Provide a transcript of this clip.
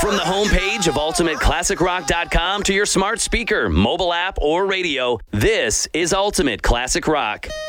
From the homepage of UltimateClassicRock.com to your smart speaker, mobile app, or radio, this is Ultimate Classic Rock.